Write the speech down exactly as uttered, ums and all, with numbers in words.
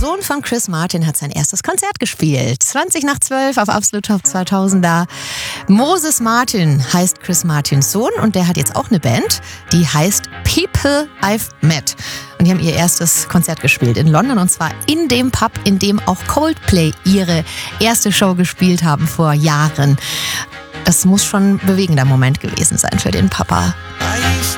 Sohn von Chris Martin hat sein erstes Konzert gespielt. zwanzig nach zwölf auf Absolut Top zweitausender. Moses Martin heißt Chris Martins Sohn und der hat jetzt auch eine Band, die heißt People I've Met. Und die haben ihr erstes Konzert gespielt in London und zwar in dem Pub, in dem auch Coldplay ihre erste Show gespielt haben vor Jahren. Das muss schon ein bewegender Moment gewesen sein für den Papa. I used